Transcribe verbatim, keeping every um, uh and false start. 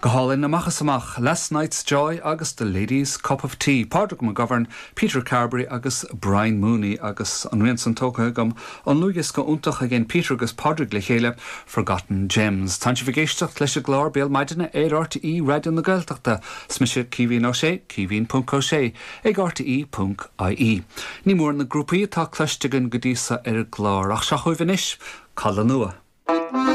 Gohalin na machas amach, Last Night's Joy agus The Ladies' Cup of Tea. Pádraig McGovern, Peter Carberry agus Brian Mooney agus an Winston Tóca gom an lugus go úntach again Peter agus Pádraig le chéile Forgotten Gems. Tá si vigéisteach leis a glár béal maidine éad R T E radio na Gaeltachta smise cíhín ó sé, cíhín punt có sé, ag R T E punt I E. Ní mór na grúpaí tá cleistegan go dísa ar glár ach se chuimhin is, calla nua.